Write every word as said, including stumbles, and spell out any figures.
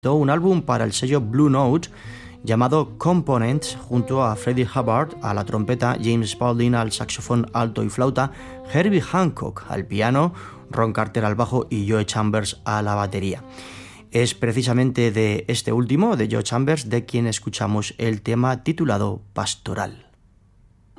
un álbum para el sello Blue Note llamado Components, junto a Freddie Hubbard a la trompeta, James Spaulding al saxofón alto y flauta, Herbie Hancock al piano, Ron Carter al bajo y Joe Chambers a la batería. Es precisamente de este último, de Joe Chambers, de quien escuchamos el tema titulado Pastoral.